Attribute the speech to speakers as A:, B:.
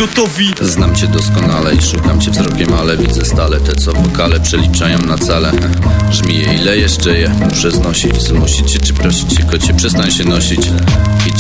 A: gotowi.
B: Znam cię doskonale i szukam cię wzrokiem, ale widzę stale te, co wokale przeliczają na cale. Żmiję, ile jeszcze je muszę znosić? Zmusić cię czy prosić cię, kocie, przestań się nosić. Idź